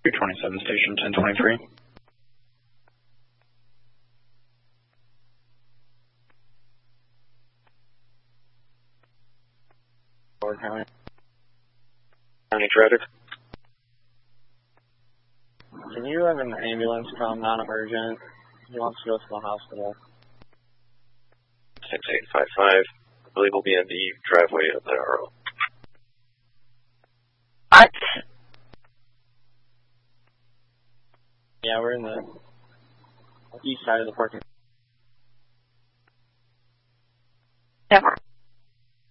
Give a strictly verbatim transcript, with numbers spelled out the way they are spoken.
two twenty-seven station ten twenty-three. Ford County. County traffic. Can you have an ambulance come non-emergent? He wants to go to the hospital. six eight five five. I believe we'll be in the driveway of the R O. What? Yeah, we're in the east side of the parking lot.